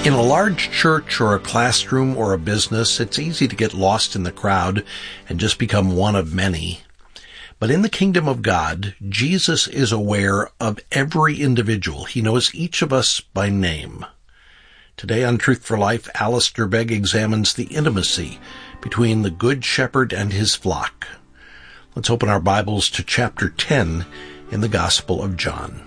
In a large church or a classroom or a business, it's easy to get lost in the crowd and just become one of many. But in the kingdom of God, Jesus is aware of every individual. He knows each of us by name. Today on Truth for Life, Alistair Begg examines the intimacy between the Good Shepherd and his flock. Let's open our Bibles to chapter 10 in the Gospel of John.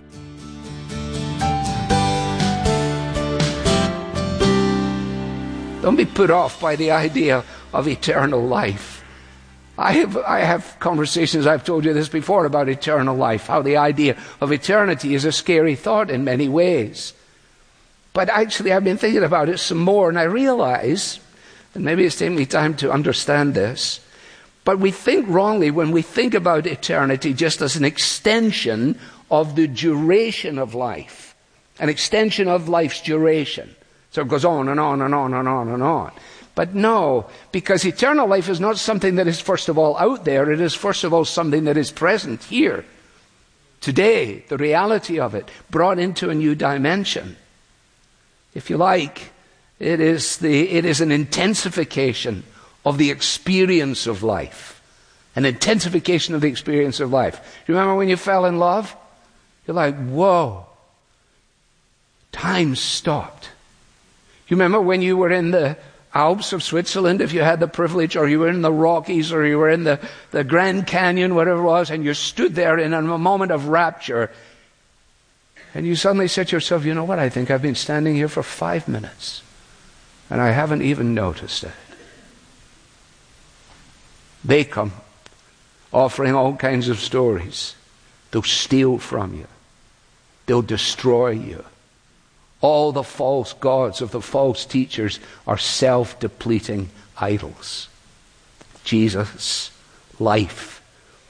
Don't be put off by the idea of eternal life. I have conversations, I've told you this before, about eternal life, how the idea of eternity is a scary thought in many ways. But actually, I've been thinking about it some more, and I realize, and maybe it's taken me time to understand this, but we think wrongly when we think about eternity just as an extension of the duration of life, an extension of life's duration. So it goes on and on and on and on and on. But no, because eternal life is not something that is first of all out there. It is first of all something that is present here. Today, the reality of it, brought into a new dimension. If you like, it is an intensification of the experience of life. An intensification of the experience of life. Do you remember when you fell in love? You're like, whoa, time stopped. You remember when you were in the Alps of Switzerland, if you had the privilege, or you were in the Rockies, or you were in the Grand Canyon, whatever it was, and you stood there in a moment of rapture, and you suddenly said to yourself, you know what, I think I've been standing here for 5 minutes, and I haven't even noticed it. They come, offering all kinds of stories. They'll steal from you. They'll destroy you. All the false gods of the false teachers are self-depleting idols. Jesus, life.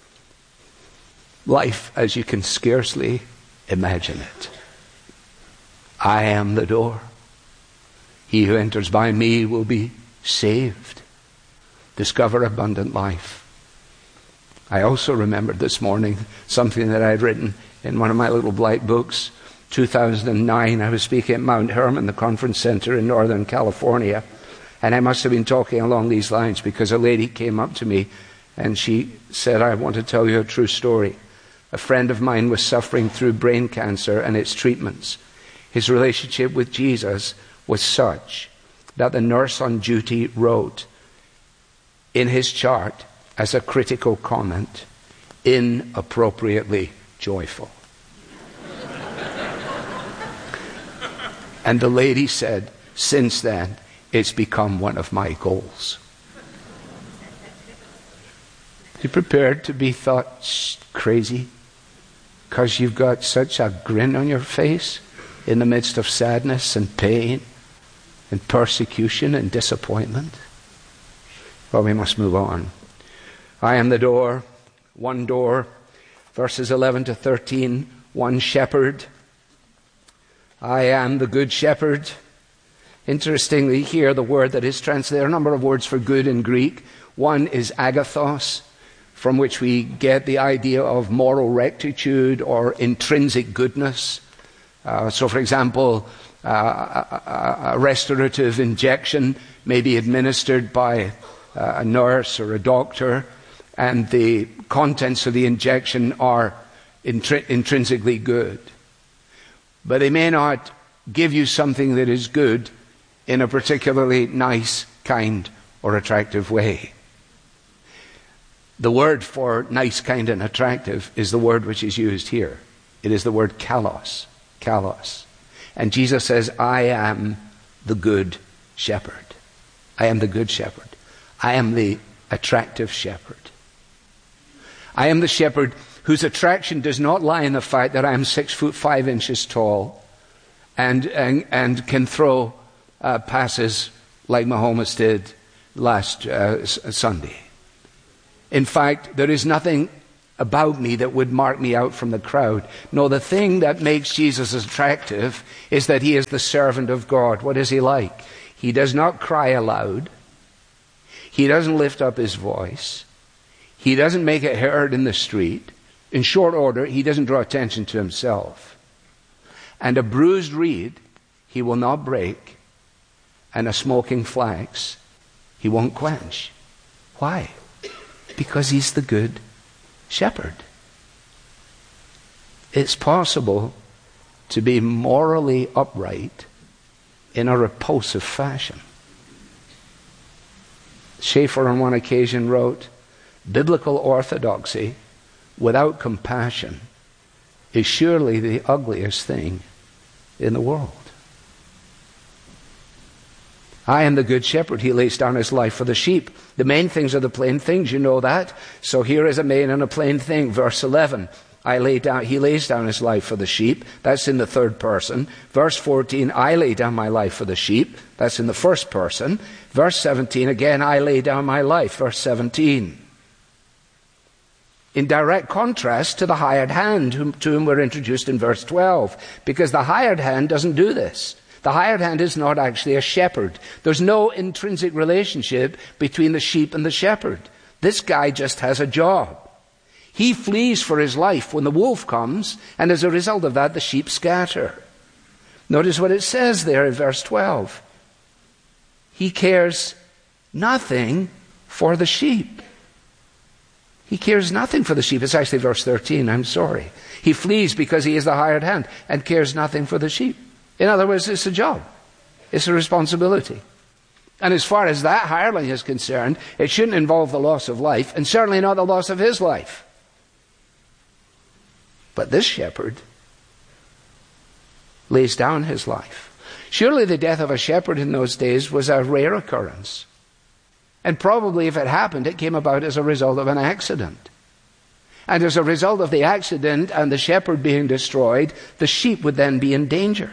Life as you can scarcely imagine it. I am the door. He who enters by me will be saved. Discover abundant life. I also remembered this morning something that I had written in one of my little blight books. 2009, I was speaking at Mount Hermon, the conference center in Northern California, and I must have been talking along these lines because a lady came up to me and she said, I want to tell you a true story. A friend of mine was suffering through brain cancer and its treatments. His relationship with Jesus was such that the nurse on duty wrote in his chart as a critical comment, inappropriately joyful. And the lady said, since then, it's become one of my goals. You prepared to be thought crazy because you've got such a grin on your face in the midst of sadness and pain and persecution and disappointment? Well, we must move on. I am the door, one door, verses 11 to 13, one shepherd. I am the good shepherd. Interestingly, here the word that is translated, there are a number of words for good in Greek. One is agathos, from which we get the idea of moral rectitude or intrinsic goodness. So, for example, a restorative injection may be administered by a nurse or a doctor, and the contents of the injection are intrinsically good. But they may not give you something that is good in a particularly nice, kind, or attractive way. The word for nice, kind, and attractive is the word which is used here. It is the word kalos. Kalos. And Jesus says, I am the good shepherd. I am the good shepherd. I am the attractive shepherd. I am the shepherd whose attraction does not lie in the fact that I am 6'5" tall and can throw passes like Mahomes did last Sunday. In fact, there is nothing about me that would mark me out from the crowd. No, the thing that makes Jesus attractive is that he is the servant of God. What is he like? He does not cry aloud. He doesn't lift up his voice. He doesn't make it heard in the street. In short order, he doesn't draw attention to himself. And a bruised reed he will not break, and a smoking flax, he won't quench. Why? Because he's the good shepherd. It's possible to be morally upright in a repulsive fashion. Schaeffer on one occasion wrote, "Biblical orthodoxy without compassion is surely the ugliest thing in the world." I am the good shepherd. He lays down his life for the sheep. The main things are the plain things. You know that. So here is a main and a plain thing. Verse 11. He lays down his life for the sheep. That's in the third person. Verse 14, I lay down my life for the sheep. That's in the first person. Verse 17, again, I lay down my life. Verse 17. In direct contrast to the hired hand to whom we're introduced in verse 12. Because the hired hand doesn't do this. The hired hand is not actually a shepherd. There's no intrinsic relationship between the sheep and the shepherd. This guy just has a job. He flees for his life when the wolf comes, and as a result of that, the sheep scatter. Notice what it says there in verse 12. He cares nothing for the sheep. He cares nothing for the sheep. It's actually verse 13, I'm sorry. He flees because he is the hired hand and cares nothing for the sheep. In other words, it's a job. It's a responsibility. And as far as that hireling is concerned, it shouldn't involve the loss of life, and certainly not the loss of his life. But this shepherd lays down his life. Surely the death of a shepherd in those days was a rare occurrence. And probably if it happened, it came about as a result of an accident. And as a result of the accident and the shepherd being destroyed, the sheep would then be endangered.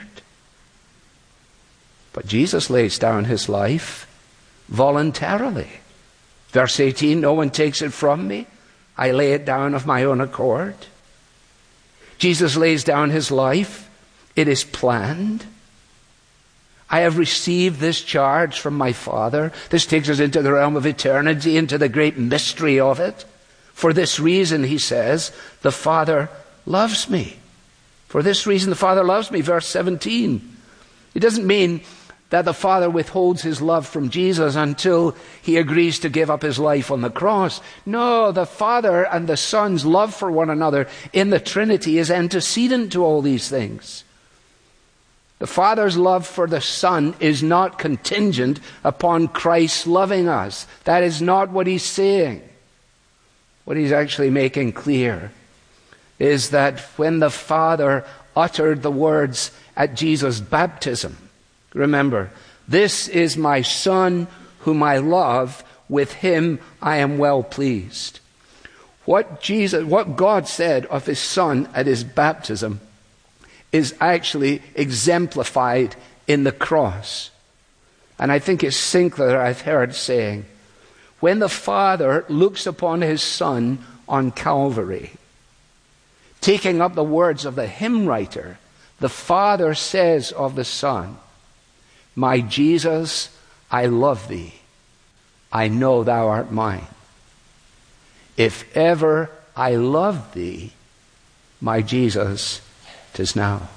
But Jesus lays down his life voluntarily. Verse 18, no one takes it from me. I lay it down of my own accord. Jesus lays down his life. It is planned. I have received this charge from my Father. This takes us into the realm of eternity, into the great mystery of it. For this reason, he says, the Father loves me. For this reason, the Father loves me. Verse 17. It doesn't mean that the Father withholds his love from Jesus until he agrees to give up his life on the cross. No, the Father and the Son's love for one another in the Trinity is antecedent to all these things. The Father's love for the Son is not contingent upon Christ loving us. That is not what he's saying. What he's actually making clear is that when the Father uttered the words at Jesus' baptism, remember, this is my Son whom I love, with him I am well pleased. What God said of his Son at his baptism is actually exemplified in the cross. And I think it's Sinclair I've heard saying, when the Father looks upon his Son on Calvary, taking up the words of the hymn writer, the Father says of the Son, my Jesus, I love thee. I know thou art mine. If ever I loved thee, my Jesus, 'tis now.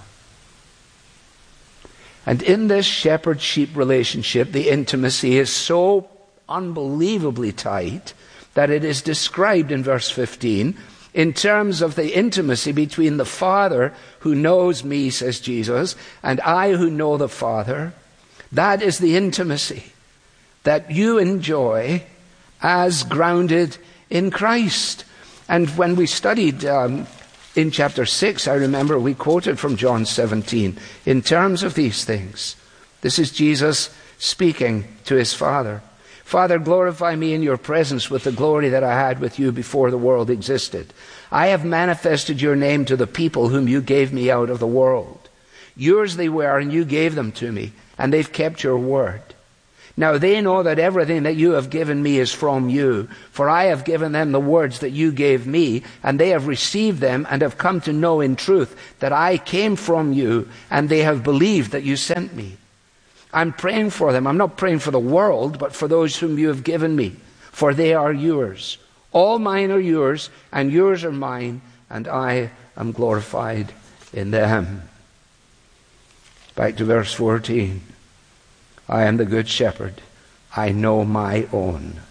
And in this shepherd-sheep relationship, the intimacy is so unbelievably tight that it is described in verse 15 in terms of the intimacy between the Father who knows me, says Jesus, and I who know the Father. That is the intimacy that you enjoy as grounded in Christ. And when we studied in chapter 6, I remember we quoted from John 17 in terms of these things. This is Jesus speaking to his Father. Father, glorify me in your presence with the glory that I had with you before the world existed. I have manifested your name to the people whom you gave me out of the world. Yours they were, and you gave them to me, and they've kept your word. Now they know that everything that you have given me is from you, for I have given them the words that you gave me, and they have received them and have come to know in truth that I came from you, and they have believed that you sent me. I'm praying for them. I'm not praying for the world, but for those whom you have given me, for they are yours. All mine are yours, and yours are mine, and I am glorified in them. Back to verse 14. I am the good shepherd. I know my own,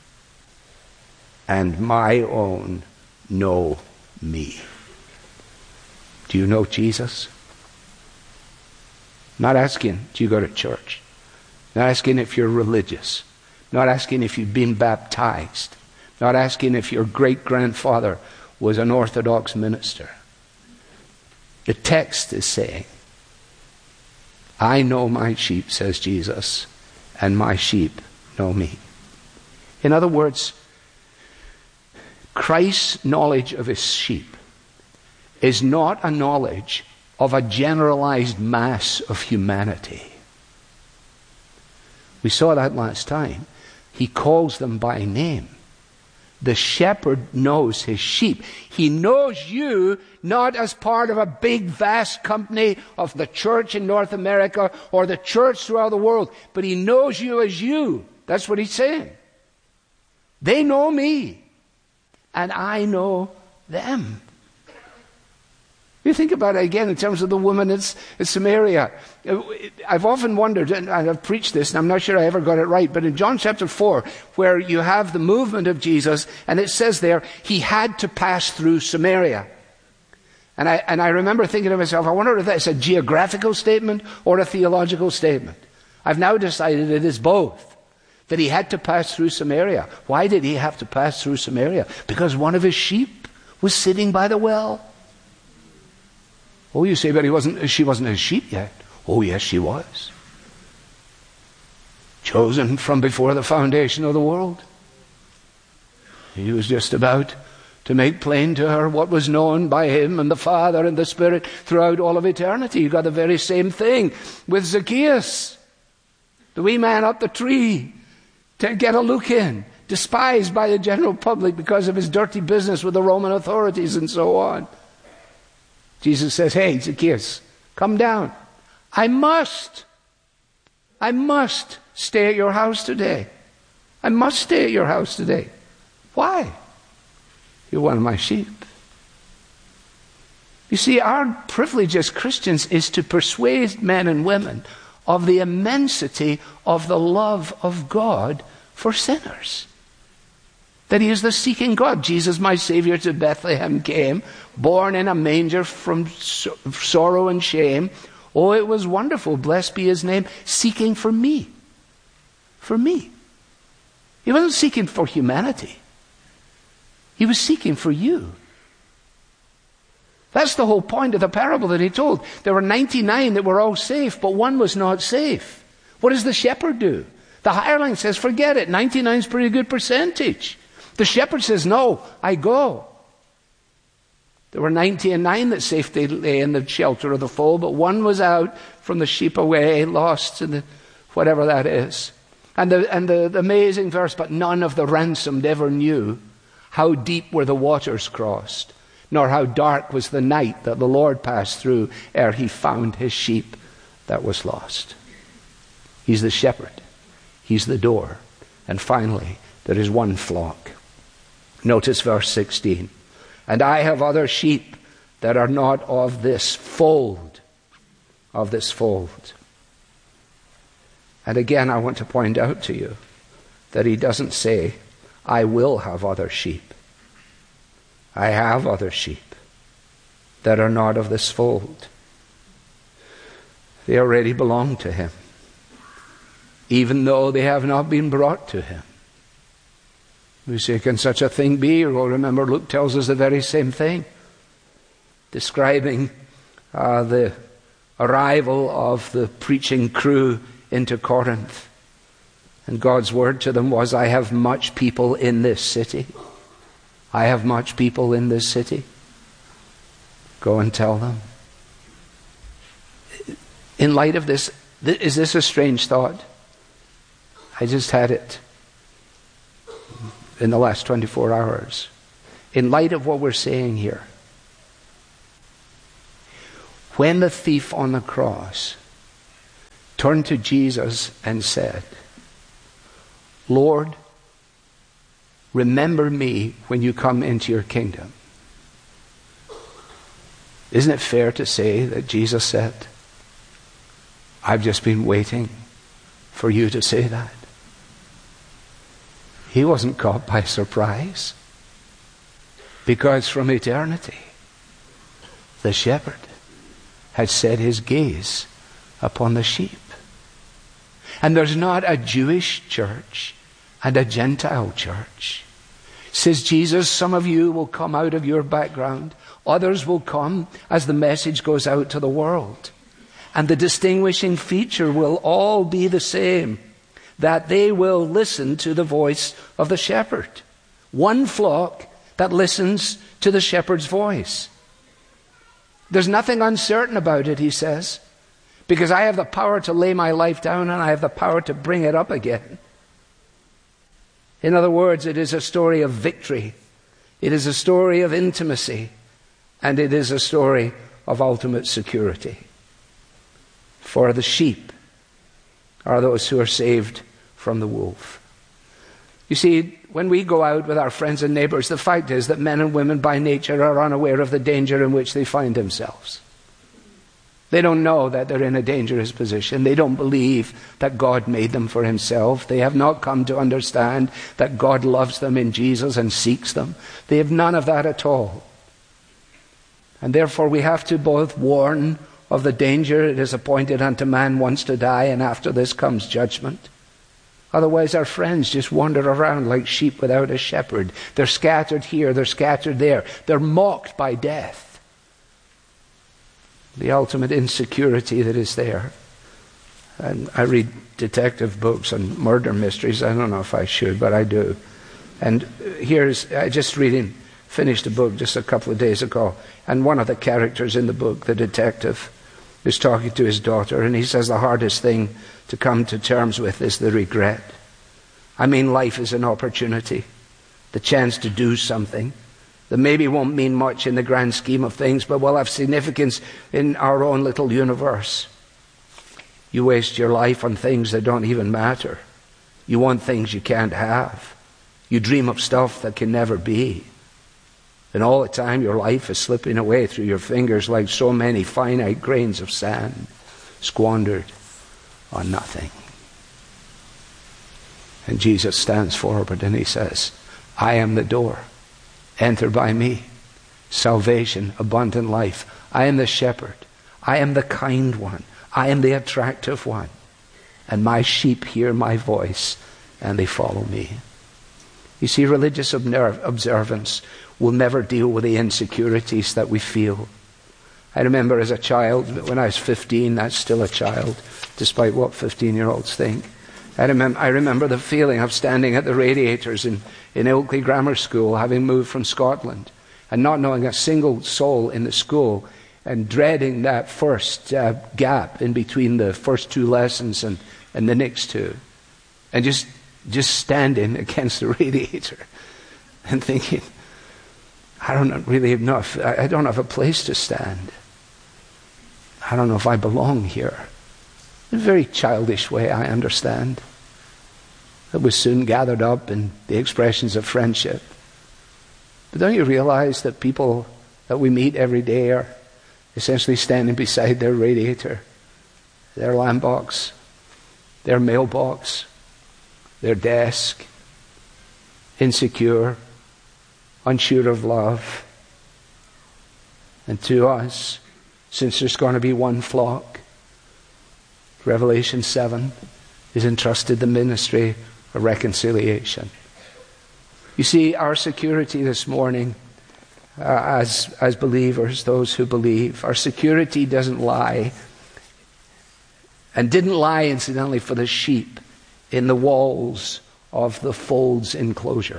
and my own know me. Do you know Jesus? Not asking, do you go to church? Not asking if you're religious. Not asking if you've been baptized. Not asking if your great-grandfather was an Orthodox minister. The text is saying, I know my sheep, says Jesus, and my sheep know me. In other words, Christ's knowledge of his sheep is not a knowledge of a generalized mass of humanity. We saw that last time. He calls them by name. The shepherd knows his sheep. He knows you not as part of a big, vast company of the church in North America or the church throughout the world, but he knows you as you. That's what he's saying. They know me, and I know them. You think about it again in terms of the woman in Samaria. I've often wondered, and I've preached this, and I'm not sure I ever got it right, but in John chapter 4, where you have the movement of Jesus, and it says there, he had to pass through Samaria. And I remember thinking to myself, I wonder if that's a geographical statement or a theological statement. I've now decided it is both. That he had to pass through Samaria. Why did he have to pass through Samaria? Because one of his sheep was sitting by the well. Oh, you say, but she wasn't his sheep yet. Oh, yes, she was. Chosen from before the foundation of the world. He was just about to make plain to her what was known by him and the Father and the Spirit throughout all of eternity. You got the very same thing with Zacchaeus, the wee man up the tree, to get a look in, despised by the general public because of his dirty business with the Roman authorities and so on. Jesus says, hey, Zacchaeus, come down. I must stay at your house today. I must stay at your house today. Why? You're one of my sheep. You see, our privilege as Christians is to persuade men and women of the immensity of the love of God for sinners. That he is the seeking God. Jesus, my Savior, to Bethlehem came, born in a manger from sorrow and shame. Oh, it was wonderful, blessed be his name, seeking for me. For me. He wasn't seeking for humanity. He was seeking for you. That's the whole point of the parable that he told. There were 99 that were all safe, but one was not safe. What does the shepherd do? The hireling says, forget it, 99 is a pretty good percentage. The shepherd says, no, I go. There were 99 that safely lay in the shelter of the fold, but one was out from the sheep away, lost in the whatever that is. And the amazing verse, but none of the ransomed ever knew how deep were the waters crossed, nor how dark was the night that the Lord passed through ere he found his sheep that was lost. He's the shepherd. He's the door. And finally, there is one flock. Notice verse 16. And I have other sheep that are not of this fold. Of this fold. And again, I want to point out to you that he doesn't say, I will have other sheep. I have other sheep that are not of this fold. They already belong to him, even though they have not been brought to him. We say, can such a thing be? Well, remember, Luke tells us the very same thing, describing the arrival of the preaching crew into Corinth. And God's word to them was, I have much people in this city. I have much people in this city. Go and tell them. In light of this, is this a strange thought? I just had it in the last 24 hours. In light of what we're saying here, when the thief on the cross turned to Jesus and said, Lord, remember me when you come into your kingdom. Isn't it fair to say that Jesus said, I've just been waiting for you to say that. He wasn't caught by surprise, because from eternity, the shepherd had set his gaze upon the sheep. And there's not a Jewish church and a Gentile church. Says Jesus, some of you will come out of your background. Others will come as the message goes out to the world. And the distinguishing feature will all be the same, that they will listen to the voice of the shepherd. One flock that listens to the shepherd's voice. There's nothing uncertain about it, he says, because I have the power to lay my life down and I have the power to bring it up again. In other words, it is a story of victory. It is a story of intimacy. And it is a story of ultimate security. For the sheep are those who are saved from the wolf. You see, when we go out with our friends and neighbors, the fact is that men and women by nature are unaware of the danger in which they find themselves. They don't know that they're in a dangerous position. They don't believe that God made them for himself. They have not come to understand that God loves them in Jesus and seeks them. They have none of that at all. And therefore we have to both warn of the danger it is appointed unto man once to die, and after this comes judgment. Otherwise our friends just wander around like sheep without a shepherd. They're scattered here, they're scattered there. They're mocked by death. The ultimate insecurity that is there. And I read detective books and murder mysteries. I don't know if I should, but I do. And I just finished a book just a couple of days ago, and one of the characters in the book, the detective, is talking to his daughter, and he says the hardest thing to come to terms with is the regret. I mean, life is an opportunity, the chance to do something that maybe won't mean much in the grand scheme of things, but will have significance in our own little universe. You waste your life on things that don't even matter. You want things you can't have. You dream of stuff that can never be. And all the time your life is slipping away through your fingers like so many finite grains of sand, squandered on nothing. And Jesus stands forward and he says, I am the door. Enter by me. Salvation, abundant life. I am the shepherd. I am the kind one. I am the attractive one. And my sheep hear my voice and they follow me. You see, religious observance will never deal with the insecurities that we feel. I remember as a child, when I was 15, that's still a child, despite what 15-year-olds think. I remember the feeling of standing at the radiators in Ilkley Grammar School, having moved from Scotland, and not knowing a single soul in the school, and dreading that first gap in between the first two lessons and the next two. And just standing against the radiator and thinking, I don't have a place to stand. I don't know if I belong here. In a very childish way, I understand. It was soon gathered up in the expressions of friendship. But don't you realize that people that we meet every day are essentially standing beside their radiator, their lamp box, their mailbox, their desk, insecure, unsure of love. And to us, since there's going to be one flock, Revelation 7 is entrusted the ministry of reconciliation. You see, our security this morning, as believers, those who believe, our security doesn't lie, and didn't lie, incidentally, for the sheep in the walls of the fold's enclosure.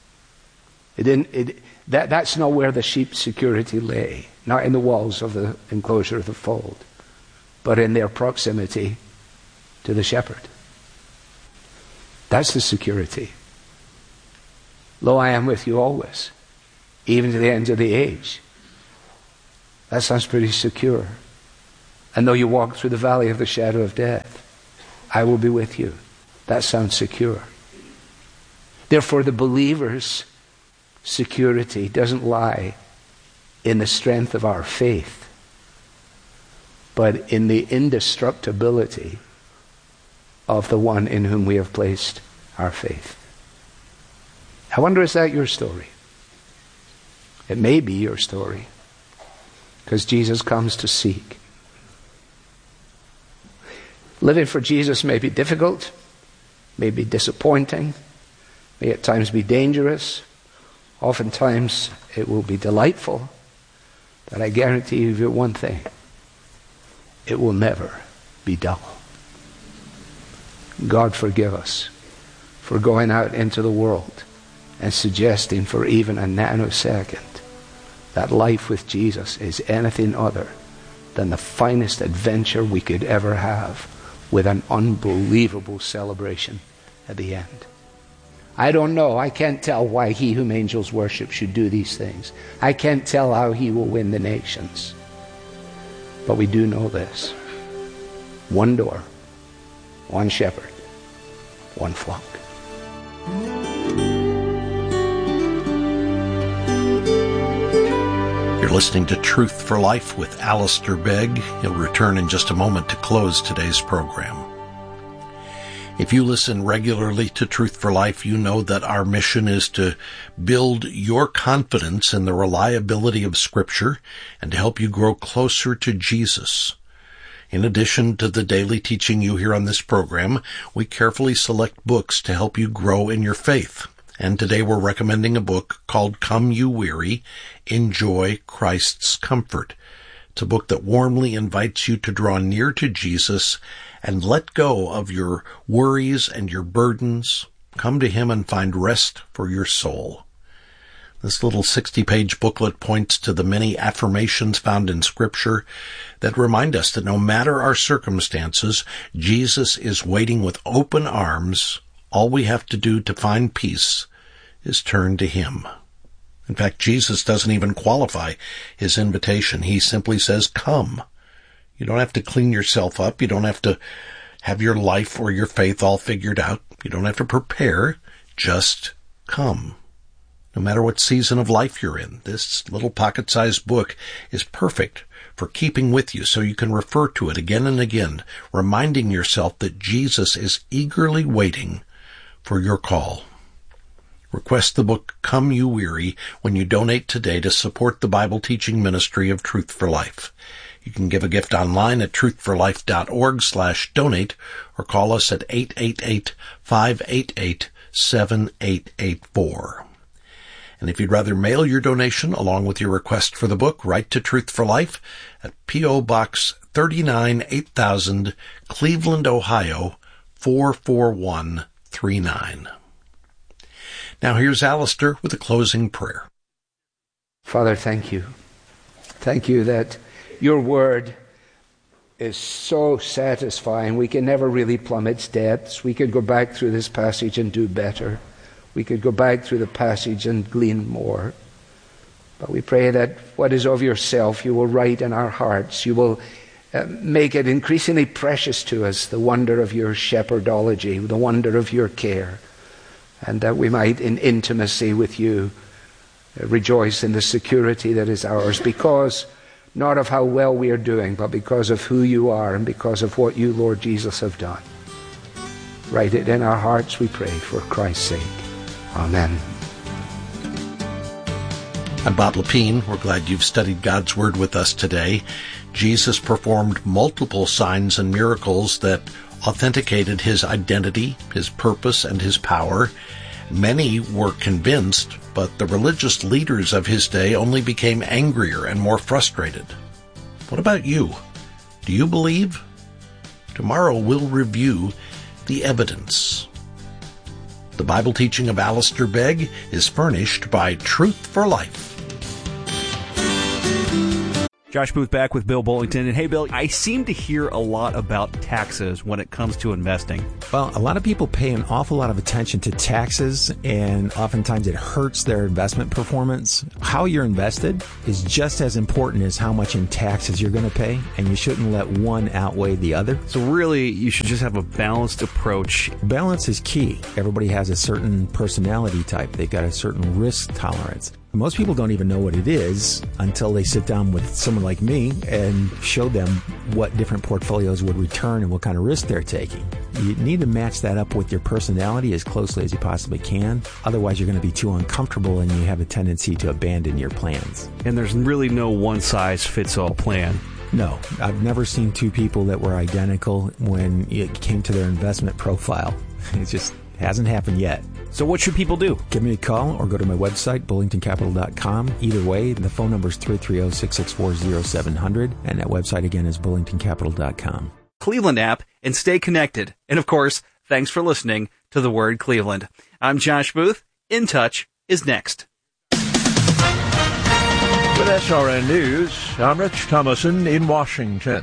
That's not where the sheep's security lay, not in the walls of the enclosure of the fold, but in their proximity to the shepherd. That's the security. Lo, I am with you always, even to the end of the age. That sounds pretty secure. And though you walk through the valley of the shadow of death, I will be with you. That sounds secure. Therefore, the believer's security doesn't lie in the strength of our faith, but in the indestructibility of the one in whom we have placed our faith. I wonder, is that your story? It may be your story, because Jesus comes to seek. Living for Jesus may be difficult, may be disappointing, may at times be dangerous. Oftentimes it will be delightful. But I guarantee you one thing: it will never be dull. God forgive us for going out into the world and suggesting for even a nanosecond that life with Jesus is anything other than the finest adventure we could ever have, with an unbelievable celebration at the end. I don't know. I can't tell why he whom angels worship should do these things. I can't tell how he will win the nations. But we do know this: one door, one shepherd, one flock. You're listening to Truth for Life with Alistair Begg. He'll return in just a moment to close today's program. If you listen regularly to Truth for Life, you know that our mission is to build your confidence in the reliability of Scripture and to help you grow closer to Jesus. In addition to the daily teaching you hear on this program, we carefully select books to help you grow in your faith. And today we're recommending a book called Come You Weary, Enjoy Christ's Comfort. It's a book that warmly invites you to draw near to Jesus and let go of your worries and your burdens. Come to him and find rest for your soul. This little 60-page booklet points to the many affirmations found in Scripture that remind us that no matter our circumstances, Jesus is waiting with open arms. All we have to do to find peace is turn to him. In fact, Jesus doesn't even qualify his invitation. He simply says, come. You don't have to clean yourself up. You don't have to have your life or your faith all figured out. You don't have to prepare. Just come. No matter what season of life you're in, this little pocket-sized book is perfect for keeping with you so you can refer to it again and again, reminding yourself that Jesus is eagerly waiting for your call. Request the book Come You Weary when you donate today to support the Bible teaching ministry of Truth for Life. You can give a gift online at truthforlife.org/donate or call us at 888-588-7884. And if you'd rather mail your donation along with your request for the book, write to Truth for Life at P.O. Box 39, 8000, Cleveland, Ohio, 44139. Now here's Alistair with a closing prayer. Father, thank you. Thank you that your word is so satisfying. We can never really plumb its depths. We could go back through this passage and do better. We could go back through the passage and glean more. But we pray that what is of yourself you will write in our hearts. You will make it increasingly precious to us, the wonder of your shepherdology, the wonder of your care. And that we might, in intimacy with you, rejoice in the security that is ours, because not of how well we are doing, but because of who you are and because of what you, Lord Jesus, have done. Write it in our hearts, we pray, for Christ's sake. Amen. I'm Bob Lepine. We're glad you've studied God's Word with us today. Jesus performed multiple signs and miracles that authenticated his identity, his purpose, and his power. Many were convinced, but the religious leaders of his day only became angrier and more frustrated. What about you? Do you believe? Tomorrow we'll review the evidence. The Bible teaching of Alistair Begg is furnished by Truth for Life. Josh Booth back with Bill Bullington. And hey, Bill, I seem to hear a lot about taxes when it comes to investing. Well, a lot of people pay an awful lot of attention to taxes, and oftentimes it hurts their investment performance. How you're invested is just as important as how much in taxes you're going to pay, and you shouldn't let one outweigh the other. So really, you should just have a balanced approach. Balance is key. Everybody has a certain personality type. They've got a certain risk tolerance. Most people don't even know what it is until they sit down with someone like me and show them what different portfolios would return and what kind of risk they're taking. You need to match that up with your personality as closely as you possibly can. Otherwise, you're going to be too uncomfortable and you have a tendency to abandon your plans. And there's really no one-size-fits-all plan. No, I've never seen two people that were identical when it came to their investment profile. It just hasn't happened yet. So what should people do? Give me a call or go to my website, bullingtoncapital.com. Either way, the phone number is 330-664-0700, and that website again is bullingtoncapital.com. Cleveland app and stay connected. And of course, thanks for listening to The Word Cleveland. I'm Josh Booth. In Touch is next. With SRN News, I'm Rich Thomason in Washington.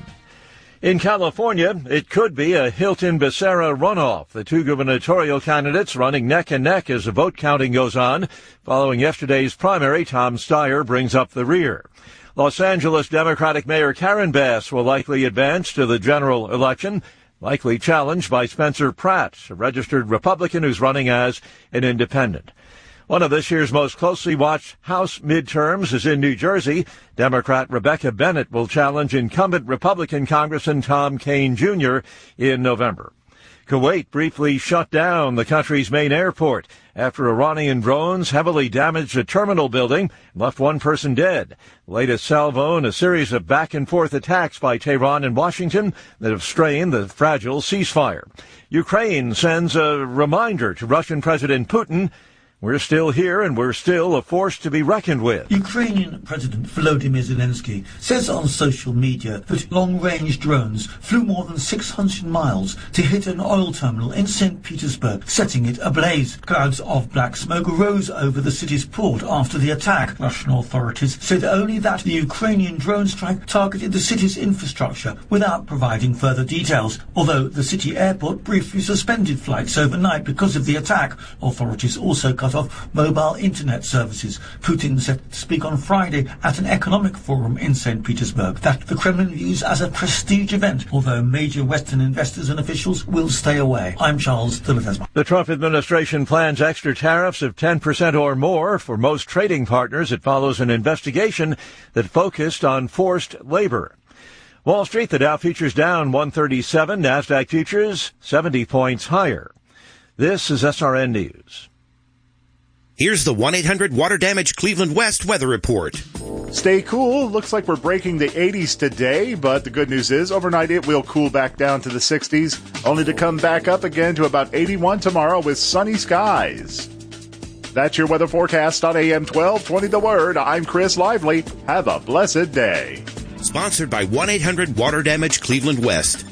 In California, it could be a Hilton-Becerra runoff. The two gubernatorial candidates running neck and neck as the vote counting goes on. Following yesterday's primary, Tom Steyer brings up the rear. Los Angeles Democratic Mayor Karen Bass will likely advance to the general election, likely challenged by Spencer Pratt, a registered Republican who's running as an independent. One of this year's most closely watched House midterms is in New Jersey. Democrat Rebecca Bennett will challenge incumbent Republican Congressman Tom Kean Jr. in November. Kuwait briefly shut down the country's main airport after Iranian drones heavily damaged a terminal building and left one person dead. The latest salvo in a series of back-and-forth attacks by Tehran and Washington that have strained the fragile ceasefire. Ukraine sends a reminder to Russian President Putin. We're still here, and we're still a force to be reckoned with. Ukrainian President Volodymyr Zelensky says on social media that long-range drones flew more than 600 miles to hit an oil terminal in St. Petersburg, setting it ablaze. Clouds of black smoke rose over the city's port after the attack. Russian authorities said only that the Ukrainian drone strike targeted the city's infrastructure without providing further details. Although the city airport briefly suspended flights overnight because of the attack, authorities also cut off mobile internet services. Putin set to speak on Friday at an economic forum in St. Petersburg that the Kremlin views as a prestige event, although major Western investors and officials will stay away. I'm Charles Tillett. The Trump administration plans extra tariffs of 10% or more for most trading partners. It follows an investigation that focused on forced labor. Wall Street, the Dow futures down 137, NASDAQ futures 70 points higher. This is SRN News. Here's the 1-800-WATER DAMAGE Cleveland West weather report. Stay cool. Looks like we're breaking the 80s today, but the good news is overnight it will cool back down to the 60s, only to come back up again to about 81 tomorrow with sunny skies. That's your weather forecast on AM 1220 The Word. I'm Chris Lively. Have a blessed day. Sponsored by 1-800-WATER DAMAGE Cleveland West.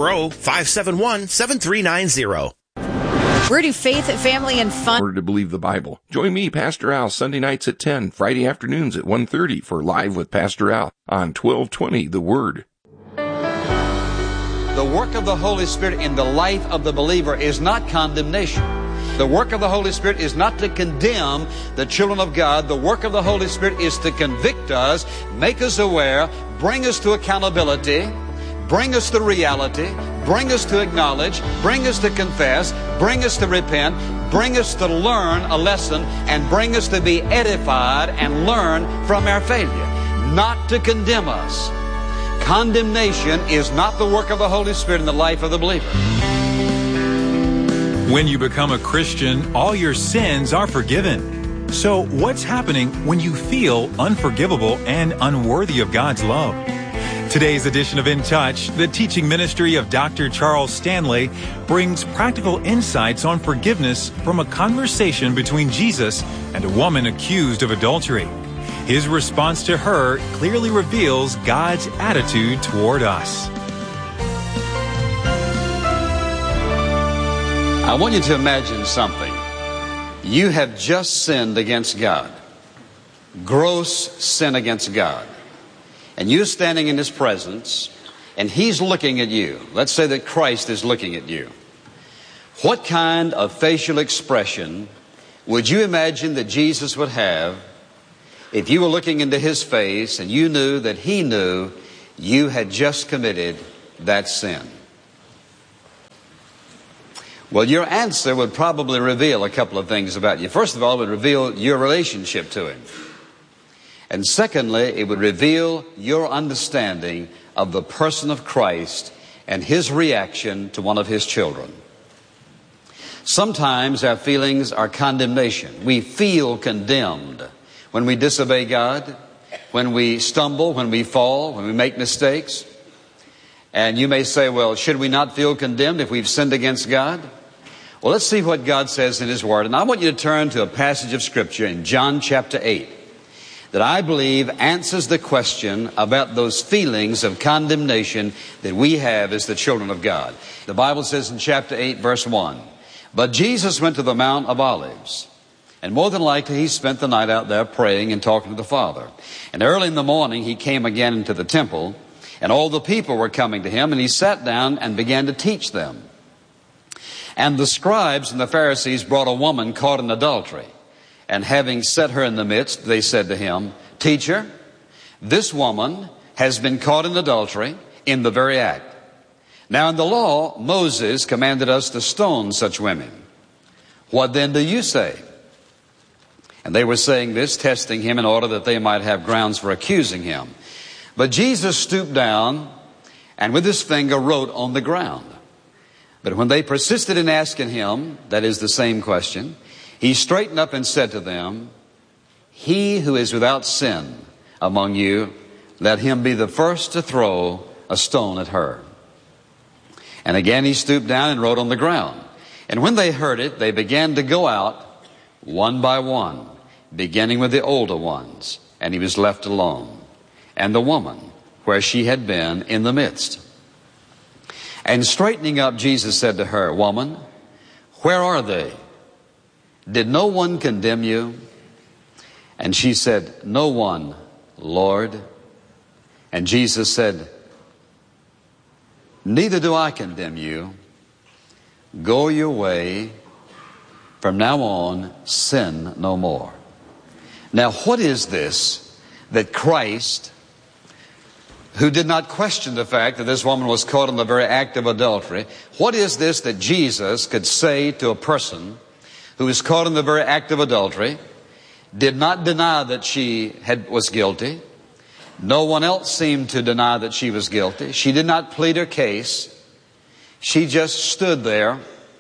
440-571-7390. We're to Faith, Family, and Fun. Order to believe the Bible. Join me, Pastor Al, Sunday nights at 10, Friday afternoons at 1:30 for Live with Pastor Al on 1220 The Word. The work of the Holy Spirit in the life of the believer is not condemnation. The work of the Holy Spirit is not to condemn the children of God. The work of the Holy Spirit is to convict us, make us aware, bring us to accountability, bring us to reality, bring us to acknowledge, bring us to confess, bring us to repent, bring us to learn a lesson, and bring us to be edified and learn from our failure, not to condemn us. Condemnation is not the work of the Holy Spirit in the life of the believer. When you become a Christian, all your sins are forgiven. So what's happening when you feel unforgivable and unworthy of God's love? Today's edition of In Touch, the teaching ministry of Dr. Charles Stanley, brings practical insights on forgiveness from a conversation between Jesus and a woman accused of adultery. His response to her clearly reveals God's attitude toward us. I want you to imagine something. You have just sinned against God. Gross sin against God. And you're standing in His presence, and He's looking at you. Let's say that Christ is looking at you. What kind of facial expression would you imagine that Jesus would have if you were looking into His face and you knew that He knew you had just committed that sin? Well, your answer would probably reveal a couple of things about you. First of all, it would reveal your relationship to Him. And secondly, it would reveal your understanding of the person of Christ and his reaction to one of his children. Sometimes our feelings are condemnation. We feel condemned when we disobey God, when we stumble, when we fall, when we make mistakes. And you may say, well, should we not feel condemned if we've sinned against God? Well, let's see what God says in His Word. And I want you to turn to a passage of Scripture in John chapter 8 that I believe answers the question about those feelings of condemnation that we have as the children of God. The Bible says in chapter 8, verse 1, "But Jesus went to the Mount of Olives, and more than likely he spent the night out there praying and talking to the Father. And early in the morning he came again into the temple, and all the people were coming to him, and he sat down and began to teach them. And the scribes and the Pharisees brought a woman caught in adultery. And having set her in the midst, they said to him, 'Teacher, this woman has been caught in adultery in the very act. Now in the law, Moses commanded us to stone such women. What then do you say?' And they were saying this, testing him in order that they might have grounds for accusing him. But Jesus stooped down and with his finger wrote on the ground. But when they persisted in asking him, that is the same question, he straightened up and said to them, 'He who is without sin among you, let him be the first to throw a stone at her.' And again he stooped down and wrote on the ground. And when they heard it, they began to go out one by one, beginning with the older ones. And he was left alone, and the woman where she had been in the midst. And straightening up, Jesus said to her, 'Woman, where are they? Did no one condemn you?' And she said, 'No one, Lord.' And Jesus said, 'Neither do I condemn you. Go your way. From now on, sin no more.'" Now, what is this that Christ, who did not question the fact that this woman was caught in the very act of adultery, what is this that Jesus could say to a person who was caught in the very act of adultery, did not deny that she was guilty? No one else seemed to deny that she was guilty. She did not plead her case. She just stood there,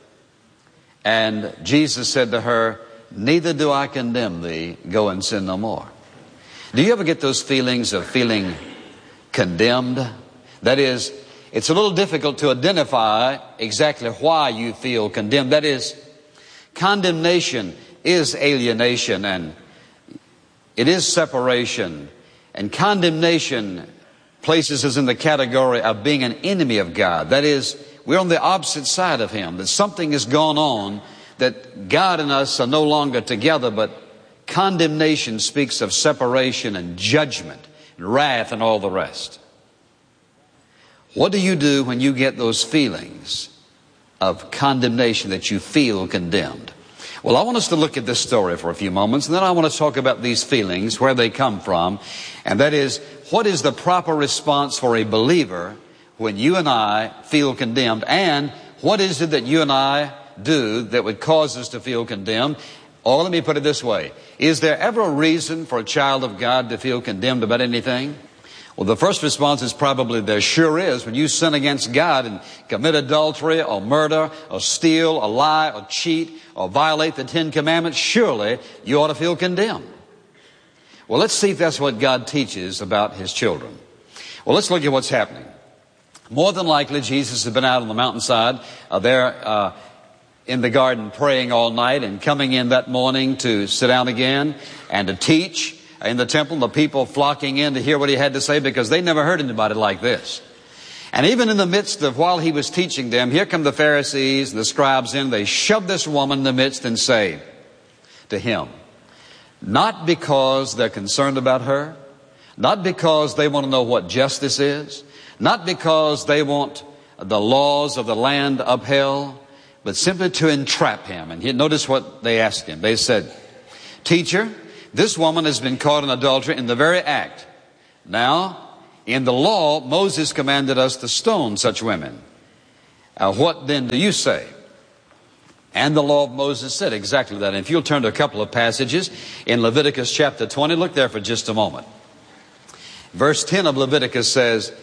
and Jesus said to her, "Neither do I condemn thee. Go and sin no more." Do you ever get those feelings of feeling condemned? That is, it's a little difficult to identify exactly why you feel condemned. That is, condemnation is alienation, and it is separation. And condemnation places us in the category of being an enemy of God. That is, we're on the opposite side of Him. That something has gone on, that God and us are no longer together, but condemnation speaks of separation and judgment and wrath and all the rest. What do you do when you get those feelings of condemnation, that you feel condemned? Well, I want us to look at this story for a few moments, and then I want to talk about these feelings, where they come from, and that is, what is the proper response for a believer when you and I feel condemned, and what is it that you and I do that would cause us to feel condemned? Or let me put it this way. Is there ever a reason for a child of God to feel condemned about anything? Well, the first response is probably there sure is. When you sin against God and commit adultery or murder or steal or lie or cheat or violate the 10 Commandments, surely you ought to feel condemned. Well, let's see if that's what God teaches about His children. Well, let's look at what's happening. More than likely, Jesus has been out on the mountainside there in the garden praying all night and coming in that morning to sit down again and to teach in the temple. The people flocking in to hear what He had to say because they never heard anybody like this. And even in the midst of while He was teaching them, here come the Pharisees and the scribes in. They shove this woman in the midst and say to Him, not because they're concerned about her, not because they want to know what justice is, not because they want the laws of the land upheld, but simply to entrap Him. And notice what they asked Him. They said, "Teacher, this woman has been caught in adultery in the very act. Now, in the law, Moses commanded us to stone such women. What then do you say?" And the law of Moses said exactly that. And if you'll turn to a couple of passages in Leviticus chapter 20, look there for just a moment. Verse 10 of Leviticus says,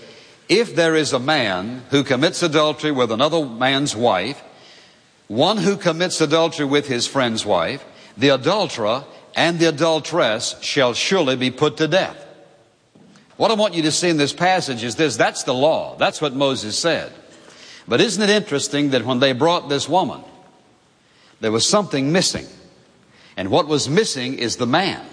if there is a man who commits adultery with another man's wife, one who commits adultery with his friend's wife, the adulterer and the adulteress shall surely be put to death. What I want you to see in this passage is this. That's the law. That's what Moses said. But isn't it interesting that when they brought this woman, there was something missing. And what was missing is the man.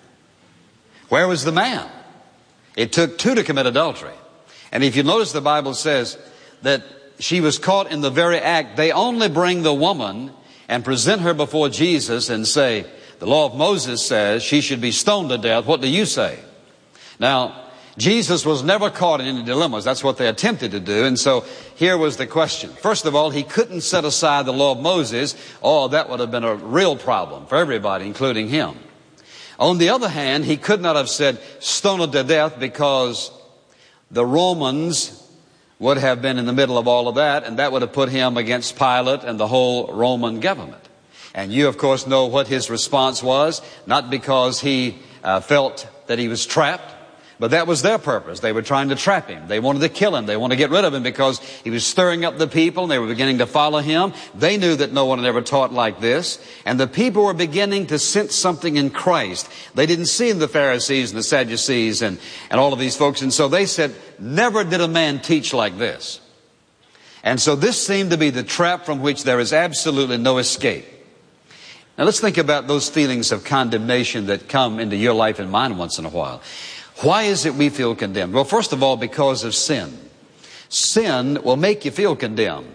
Where was the man? It took two to commit adultery. And if you notice, the Bible says that she was caught in the very act. They only bring the woman and present her before Jesus and say, the law of Moses says she should be stoned to death. What do you say? Now, Jesus was never caught in any dilemmas. That's what they attempted to do. And so here was the question. First of all, he couldn't set aside the law of Moses. Oh, that would have been a real problem for everybody, including him. On the other hand, he could not have said stoned to death, because the Romans would have been in the middle of all of that, and that would have put him against Pilate and the whole Roman government. And you, of course, know what his response was. Not because he felt that he was trapped, but that was their purpose. They were trying to trap him. They wanted to kill him. They wanted to get rid of him because he was stirring up the people, and they were beginning to follow him. They knew that no one had ever taught like this. And the people were beginning to sense something in Christ. They didn't see in the Pharisees and the Sadducees and all of these folks. And so they said, never did a man teach like this. And so this seemed to be the trap from which there is absolutely no escape. Now let's think about those feelings of condemnation that come into your life and mine once in a while. Why is it we feel condemned? Well, first of all, because of sin. Sin will make you feel condemned.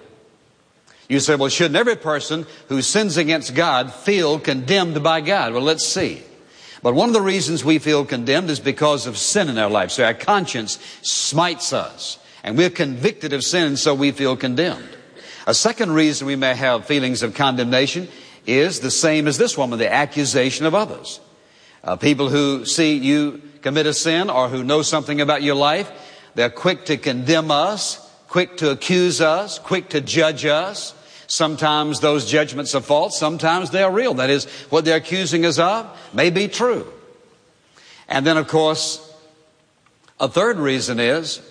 You say, well, shouldn't every person who sins against God feel condemned by God? Well, let's see. But one of the reasons we feel condemned is because of sin in our life. So our conscience smites us, and we're convicted of sin, and so we feel condemned. A second reason we may have feelings of condemnation is the same as this woman, the accusation of others. People who see you commit a sin or who know something about your life, they're quick to condemn us, quick to accuse us, quick to judge us. Sometimes those judgments are false, sometimes they're real. That is, what they're accusing us of may be true. And then, of course, a third reason is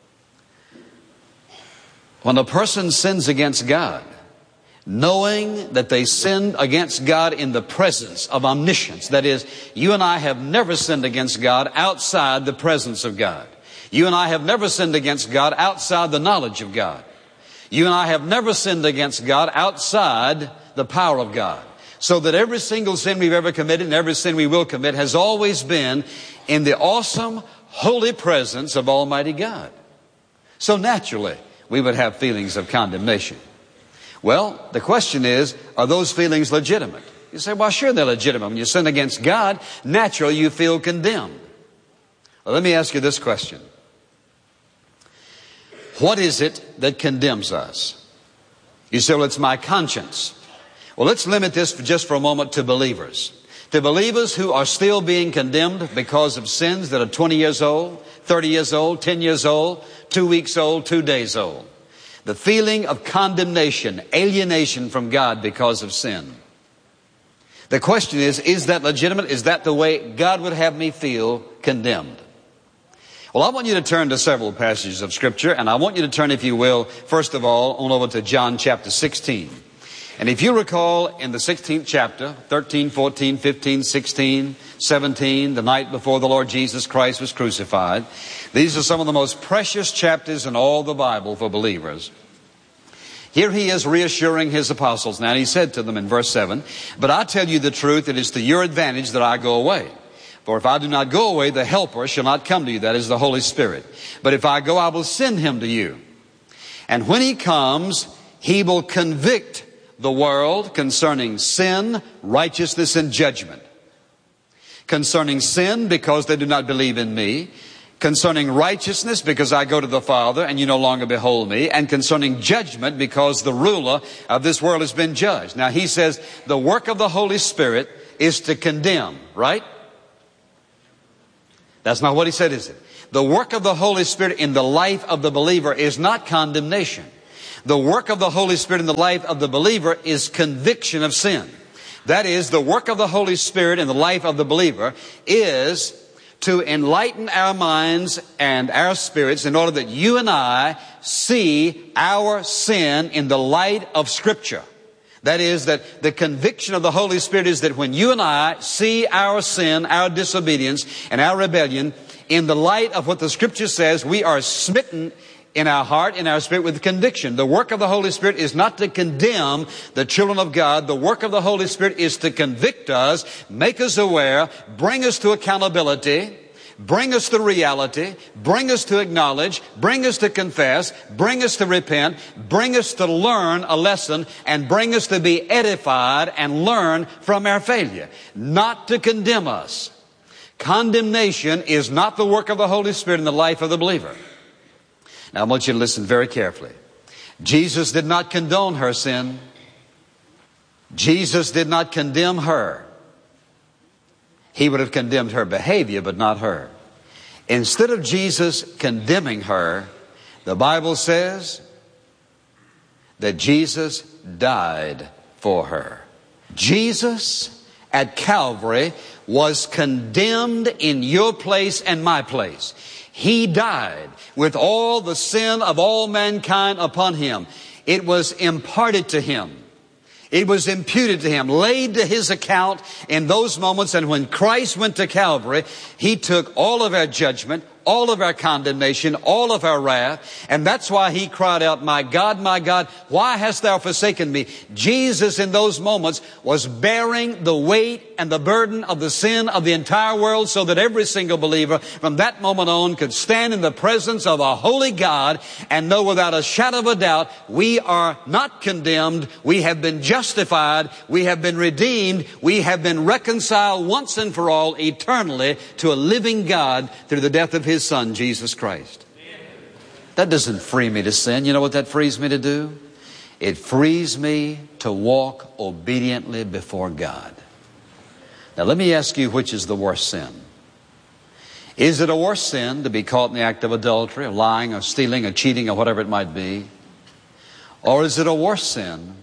when a person sins against God, knowing that they sinned against God in the presence of omniscience. That is, you and I have never sinned against God outside the presence of God. You and I have never sinned against God outside the knowledge of God. You and I have never sinned against God outside the power of God. So that every single sin we've ever committed and every sin we will commit has always been in the awesome, holy presence of Almighty God. So naturally, we would have feelings of condemnation. Well, the question is, are those feelings legitimate? You say, well, sure they're legitimate. When you sin against God, naturally you feel condemned. Well, let me ask you this question. What is it that condemns us? You say, well, it's my conscience. Well, let's limit this just for a moment to believers. To believers who are still being condemned because of sins that are 20 years old, 30 years old, 10 years old, 2 weeks old, 2 days old. The feeling of condemnation, alienation from God because of sin. The question is that legitimate? Is that the way God would have me feel condemned? Well, I want you to turn to several passages of Scripture, and I want you to turn, if you will, first of all, on over to John chapter 16. And if you recall, in the 16th chapter, 13, 14, 15, 16, 17, the night before the Lord Jesus Christ was crucified, these are some of the most precious chapters in all the Bible for believers. Here he is reassuring his apostles. Now, he said to them in verse 7, but I tell you the truth, it is to your advantage that I go away. For if I do not go away, the Helper shall not come to you, that is the Holy Spirit. But if I go, I will send him to you. And when he comes, he will convict the world concerning sin, righteousness, and judgment. Concerning sin, because they do not believe in me. Concerning righteousness, because I go to the Father and you no longer behold me. And concerning judgment, because the ruler of this world has been judged. Now he says the work of the Holy Spirit is to condemn, right? That's not what he said, is it? The work of the Holy Spirit in the life of the believer is not condemnation. The work of the Holy Spirit in the life of the believer is conviction of sin. That is, the work of the Holy Spirit in the life of the believer is to enlighten our minds and our spirits in order that you and I see our sin in the light of Scripture. That is, that the conviction of the Holy Spirit is that when you and I see our sin, our disobedience, and our rebellion in the light of what the Scripture says, we are smitten in our heart, in our spirit, with conviction. The work of the Holy Spirit is not to condemn the children of God. The work of the Holy Spirit is to convict us, make us aware, bring us to accountability, bring us to reality, bring us to acknowledge, bring us to confess, bring us to repent, bring us to learn a lesson, and bring us to be edified and learn from our failure. Not to condemn us. Condemnation is not the work of the Holy Spirit in the life of the believer. Now, I want you to listen very carefully. Jesus did not condone her sin. Jesus did not condemn her. He would have condemned her behavior, but not her. Instead of Jesus condemning her, the Bible says that Jesus died for her. Jesus at Calvary was condemned in your place and my place. He died with all the sin of all mankind upon him. It was imparted to him. It was imputed to him, laid to his account in those moments. And when Christ went to Calvary, he took all of our judgment, all of our condemnation, all of our wrath. And that's why he cried out, my God, why hast thou forsaken me? Jesus in those moments was bearing the weight and the burden of the sin of the entire world, so that every single believer from that moment on could stand in the presence of a holy God and know without a shadow of a doubt, we are not condemned. We have been justified. We have been redeemed. We have been reconciled once and for all eternally to a living God through the death of his Son, Jesus Christ. That doesn't free me to sin. You know what that frees me to do? It frees me to walk obediently before God. Now let me ask you, which is the worst sin? Is it a worse sin to be caught in the act of adultery, or lying, or stealing, or cheating, or whatever it might be? Or is it a worse sin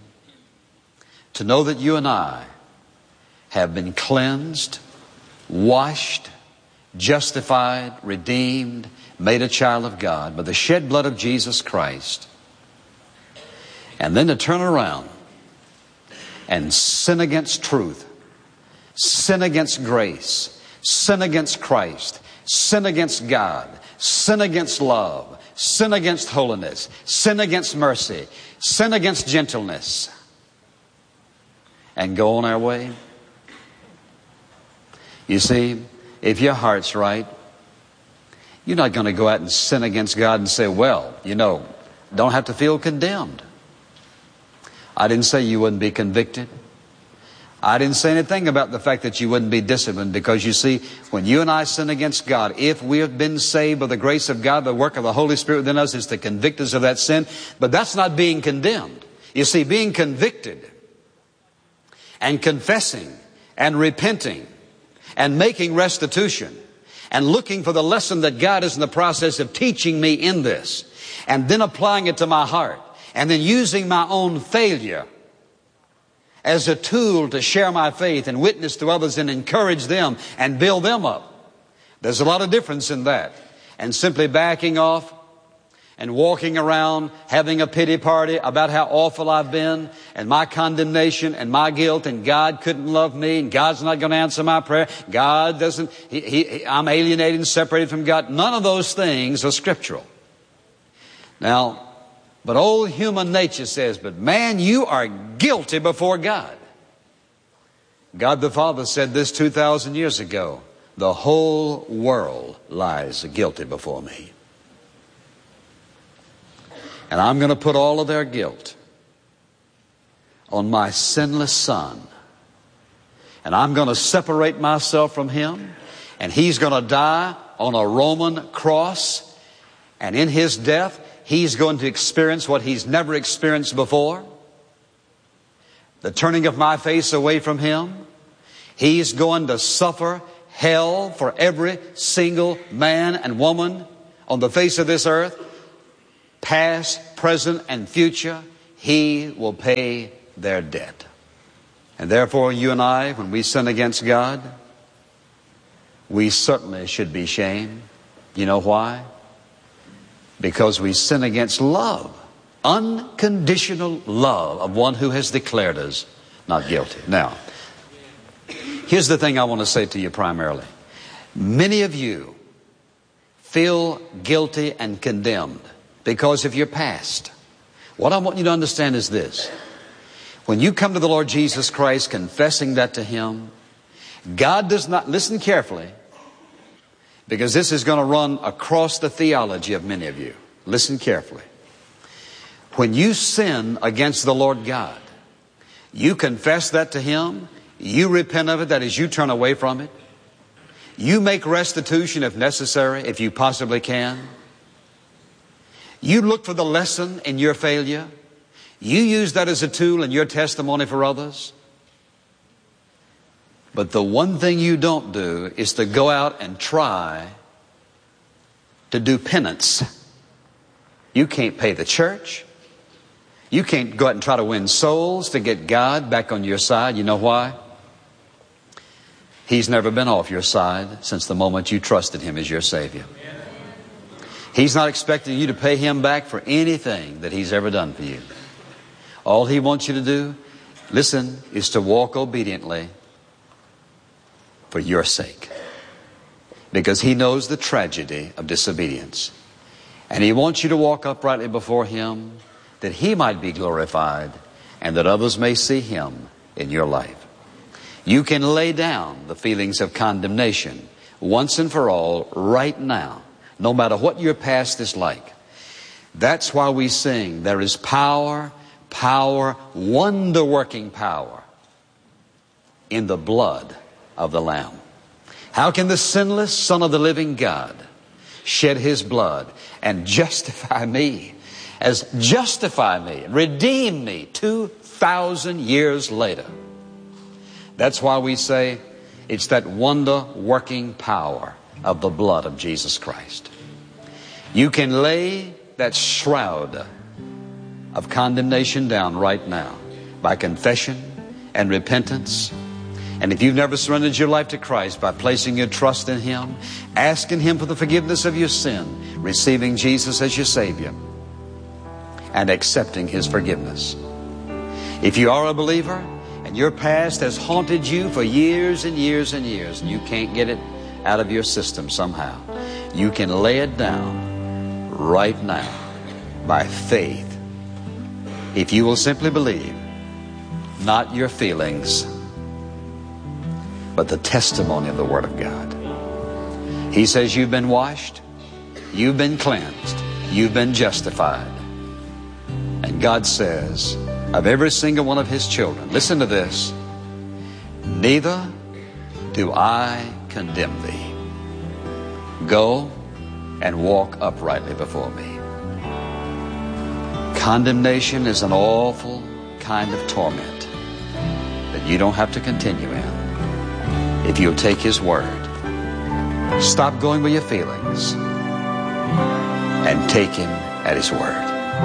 to know that you and I have been cleansed, washed, justified, redeemed, made a child of God by the shed blood of Jesus Christ, and then to turn around and sin against truth, sin against grace, sin against Christ, sin against God, sin against love, sin against holiness, sin against mercy, sin against gentleness, and go on our way? You see, if your heart's right, you're not going to go out and sin against God and say, well, don't have to feel condemned. I didn't say you wouldn't be convicted. I didn't say anything about the fact that you wouldn't be disciplined, because you see, when you and I sin against God, if we have been saved by the grace of God, the work of the Holy Spirit within us is to convict us of that sin. But that's not being condemned. You see, being convicted and confessing and repenting and making restitution and looking for the lesson that God is in the process of teaching me in this, and then applying it to my heart, and then using my own failure as a tool to share my faith and witness to others and encourage them and build them up. There's a lot of difference in that. And simply backing off and walking around having a pity party about how awful I've been and my condemnation and my guilt, and God couldn't love me, and God's not going to answer my prayer. God doesn't, I'm alienated and separated from God. None of those things are scriptural. Now, but old human nature says, but man, you are guilty before God. God the Father said this 2,000 years ago. The whole world lies guilty before me. And I'm going to put all of their guilt on my sinless Son. And I'm going to separate myself from him. And he's going to die on a Roman cross. And in his death, he's going to experience what he's never experienced before. The turning of my face away from him. He's going to suffer hell for every single man and woman on the face of this earth. Past, present, and future. He will pay their debt. And therefore, you and I, when we sin against God, we certainly should be shamed. You know why? Because we sin against love, unconditional love of one who has declared us not guilty. Now, here's the thing I want to say to you primarily. Many of you feel guilty and condemned because of your past. What I want you to understand is this. When you come to the Lord Jesus Christ confessing that to Him, God does not, listen carefully, because this is going to run across the theology of many of you. Listen carefully. When you sin against the Lord God, you confess that to Him, you repent of it, that is, you turn away from it. You make restitution if necessary, if you possibly can. You look for the lesson in your failure. You use that as a tool in your testimony for others. But the one thing you don't do is to go out and try to do penance. You can't pay the church. You can't go out and try to win souls to get God back on your side. You know why? He's never been off your side since the moment you trusted Him as your Savior. He's not expecting you to pay Him back for anything that He's ever done for you. All He wants you to do, listen, is to walk obediently for your sake. Because He knows the tragedy of disobedience. And He wants you to walk uprightly before Him that He might be glorified and that others may see Him in your life. You can lay down the feelings of condemnation once and for all right now, no matter what your past is like. That's why we sing, there is power, power, wonder-working power in the blood of the Lamb. How can the sinless Son of the living God shed His blood and justify me, redeem me 2,000 years later? That's why we say it's that wonder-working power of the blood of Jesus Christ. You can lay that shroud of condemnation down right now by confession and repentance. And if you've never surrendered your life to Christ, by placing your trust in Him, asking Him for the forgiveness of your sin, receiving Jesus as your Savior, and accepting His forgiveness. If you are a believer and your past has haunted you for years and years and years, and you can't get it out of your system somehow, you can lay it down right now by faith. If you will simply believe, not your feelings, but the testimony of the Word of God. He says you've been washed, you've been cleansed, you've been justified. And God says of every single one of His children, listen to this, neither do I condemn thee. Go and walk uprightly before me. Condemnation is an awful kind of torment that you don't have to continue in if you'll take His word. Stop going with your feelings and take Him at His word.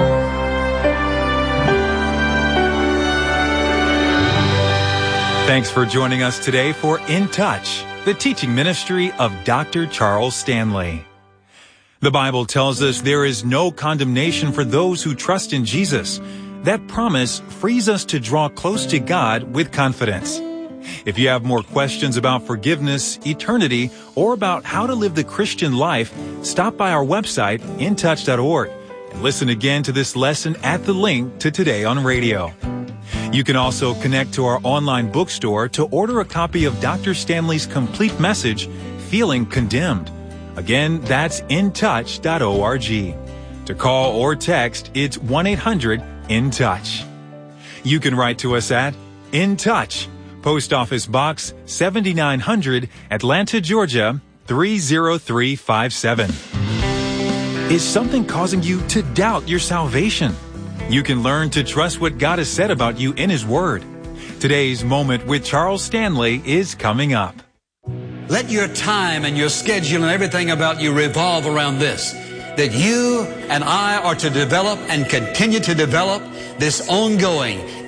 Thanks for joining us today for In Touch, the teaching ministry of Dr. Charles Stanley. The Bible tells us there is no condemnation for those who trust in Jesus. That promise frees us to draw close to God with confidence. If you have more questions about forgiveness, eternity, or about how to live the Christian life, stop by our website, intouch.org, and listen again to this lesson at the link to Today on Radio. You can also connect to our online bookstore to order a copy of Dr. Stanley's complete message, Feeling Condemned. Again, that's intouch.org. To call or text, it's 1-800-IN-TOUCH. You can write to us at In Touch, Post Office Box 7900, Atlanta, Georgia 30357. Is something causing you to doubt your salvation? You can learn to trust what God has said about you in His Word. Today's Moment with Charles Stanley is coming up. Let your time and your schedule and everything about you revolve around this, that you and I are to develop and continue to develop this ongoing